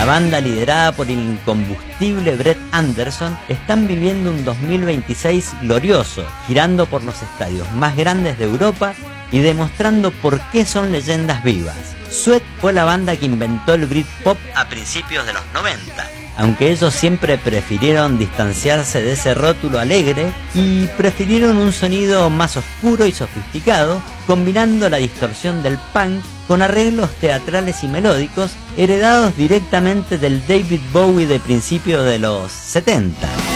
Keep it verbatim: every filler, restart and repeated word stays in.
La banda, liderada por el incombustible Brett Anderson, están viviendo un dos mil veintiséis glorioso, girando por los estadios más grandes de Europa y demostrando por qué son leyendas vivas. Sweat fue la banda que inventó el Britpop a principios de los noventa, aunque ellos siempre prefirieron distanciarse de ese rótulo alegre y prefirieron un sonido más oscuro y sofisticado, combinando la distorsión del punk con arreglos teatrales y melódicos heredados directamente del David Bowie de principios de los setenta.